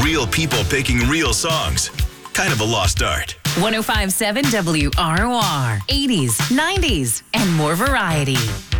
Real people picking real songs. Kind of a lost art. 105.7 WROR. 80s, 90s, and more variety.